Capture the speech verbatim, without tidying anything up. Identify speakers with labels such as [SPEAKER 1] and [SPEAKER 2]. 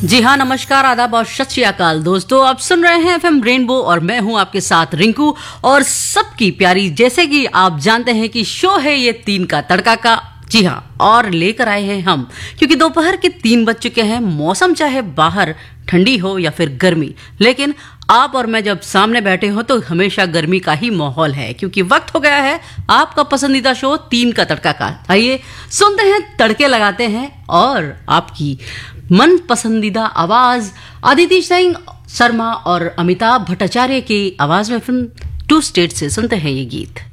[SPEAKER 1] जी हाँ, नमस्कार, आदाब और सत श्री अकाल दोस्तों। आप सुन रहे हैं एफएम रेनबो और मैं हूँ आपके साथ रिंकू और सबकी प्यारी। जैसे कि आप जानते हैं कि शो है ये तीन का तड़का का। जी हाँ, और लेकर आए हैं हम क्योंकि दोपहर के तीन बज चुके हैं। मौसम चाहे बाहर ठंडी हो या फिर गर्मी, लेकिन आप और मैं जब सामने बैठे हो तो हमेशा गर्मी का ही माहौल है क्योंकि वक्त हो गया है आपका पसंदीदा शो तीन का तड़का का। आइए सुनते हैं, तड़के लगाते हैं और आपकी मन पसंदीदा आवाज अदिति सिंह शर्मा और अमिताभ भट्टाचार्य की आवाज में फिल्म टू स्टेट से सुनते हैं ये गीत।